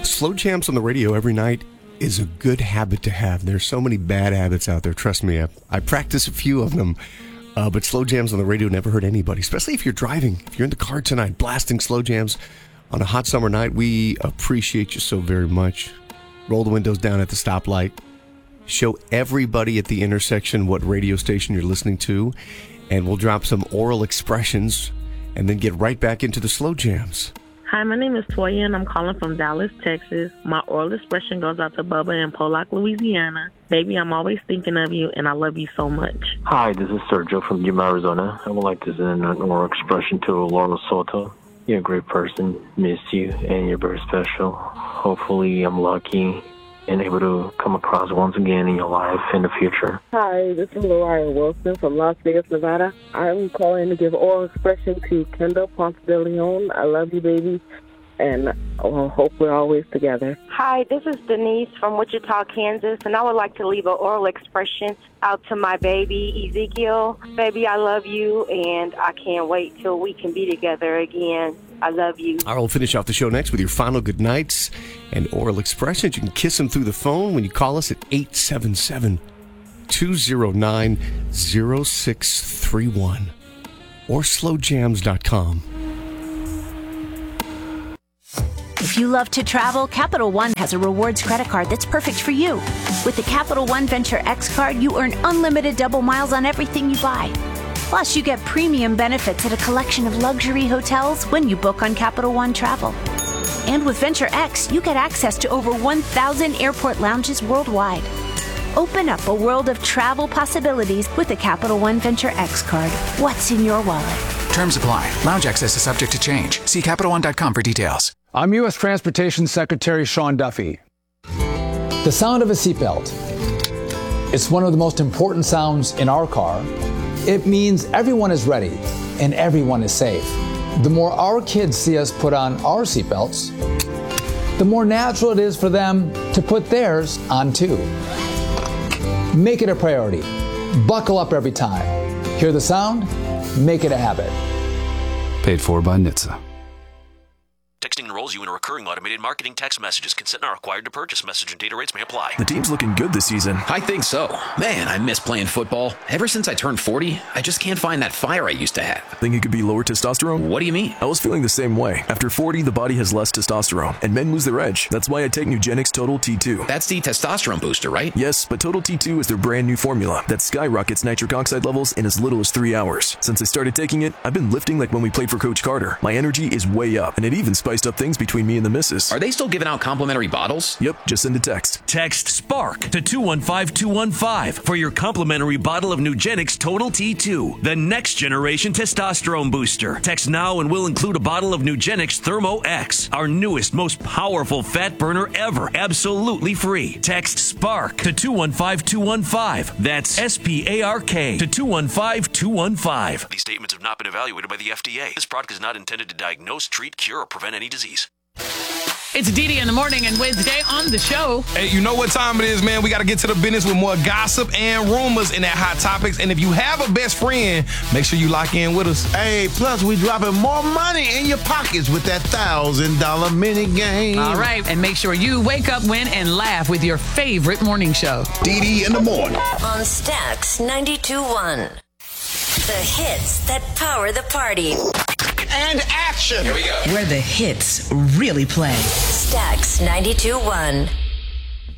Slow jams on the radio every night is a good habit to have. There's so many bad habits out there. Trust me, I practice a few of them. But slow jams on the radio never hurt anybody, especially if you're driving. If you're in the car tonight, blasting slow jams on a hot summer night, we appreciate you so very much. Roll the windows down at the stoplight. Show everybody at the intersection what radio station you're listening to, and we'll drop some oral expressions and then get right back into the slow jams. Hi, my name is Toya, and I'm calling from Dallas, Texas. My oral expression goes out to Bubba in Polack, Louisiana. Baby, I'm always thinking of you, and I love you so much. Hi, this is Sergio from Yuma, Arizona. I would like to send an oral expression to Laura Soto. You're a great person, miss you, and you're very special. Hopefully, I'm lucky and able to come across once again in your life in the future. Hi, this is Lorraine Wilson from Las Vegas, Nevada. I'm calling to give oral expression to Kendall Ponce de Leon. I love you, baby, and I hope we're always together. Hi, this is Denise from Wichita, Kansas, and I would like to leave an oral expression out to my baby, Ezekiel. Baby, I love you, and I can't wait till we can be together again. I love you. All right, we'll finish off the show next with your final good nights and oral expressions. You can kiss them through the phone when you call us at 877-209-0631 or slowjams.com. If you love to travel, Capital One has a rewards credit card that's perfect for you. With the Capital One Venture X card, you earn unlimited double miles on everything you buy. Plus, you get premium benefits at a collection of luxury hotels when you book on Capital One Travel. And with Venture X, you get access to over 1,000 airport lounges worldwide. Open up a world of travel possibilities with the Capital One Venture X card. What's in your wallet? Terms apply. Lounge access is subject to change. See CapitalOne.com for details. I'm U.S. Transportation Secretary Sean Duffy. The sound of a seatbelt. It's one of the most important sounds in our car. It means everyone is ready and everyone is safe. The more our kids see us put on our seatbelts, the more natural it is for them to put theirs on too. Make it a priority. Buckle up every time. Hear the sound? Make it a habit. Paid for by NHTSA. Texting enrolls you in a recurring automated marketing text messages. Consent not required to purchase. Message and data rates may apply. The team's looking good this season. I think so. Man, I miss playing football. Ever since I turned 40, I just can't find that fire I used to have. Think it could be lower testosterone? What do you mean? I was feeling the same way. After 40, the body has less testosterone, and men lose their edge. That's why I take Nugenix Total T2. That's the testosterone booster, right? Yes, but Total T2 is their brand new formula that skyrockets nitric oxide levels in as little as 3 hours. Since I started taking it, I've been lifting like when we played for Coach Carter. My energy is way up, and it even spiced up things between me and the missus. Are they still giving out complimentary bottles? Yep, just send a text. Text SPARK to 215215 for your complimentary bottle of Nugenix Total T2, the next generation testosterone booster. Text now and we'll include a bottle of Nugenix Thermo X, our newest, most powerful fat burner ever, absolutely free. Text SPARK to 215215. That's SPARK to 215215. These statements have not been evaluated by the FDA. This product is not intended to diagnose, treat, cure, or prevent any disease. It's Dee Dee in the morning and Wednesday on the show. Hey, you know what time it is, man. We got to get to the business with more gossip and rumors in that Hot Topics. And if you have a best friend, make sure you lock in with us. Hey, plus we dropping more money in your pockets with that $1,000 mini game. All right, and make sure you wake up, win, and laugh with your favorite morning show. Dee Dee in the morning. On Stax 92.1. The hits that power the party. And action. Here we go. Where the hits really play. Stax 92.1.